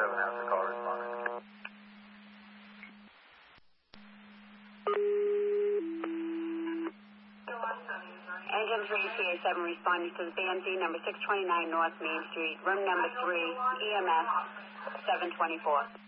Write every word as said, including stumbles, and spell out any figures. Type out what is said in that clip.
seven has the call responding. Engine three C A seven responding to the B M D number six twenty-nine North Main Street, room number three, E M S seven twenty-four.